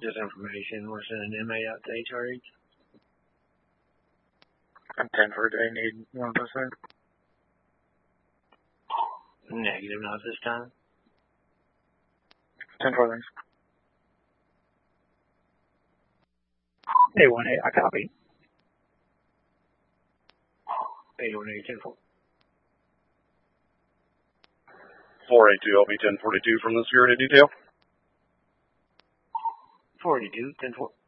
Just information. We're sending an inmate out to HRH. I'm 10 for a day. Need one of those things. Negative, not this time. 10 for things. A1A, I copy. 818, 10-4. 482, LB 1042 from the security detail. 482, 10-4.